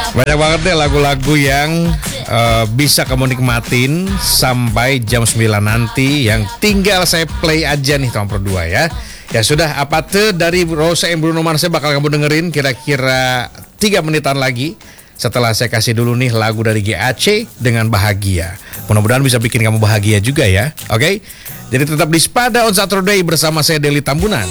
Banyak banget deh lagu-lagu yang bisa kamu nikmatin sampai jam 9 nanti. Yang tinggal saya play aja nih kamu berdua ya. Ya sudah, apa tuh dari Rosa and Bruno Mars bakal kamu dengerin kira-kira 3 menitan lagi. Setelah saya kasih dulu nih lagu dari GAC dengan Bahagia. Mudah-mudahan bisa bikin kamu bahagia juga ya. Oke? Jadi tetap di Spada on Saturday bersama saya Deli Tambunan.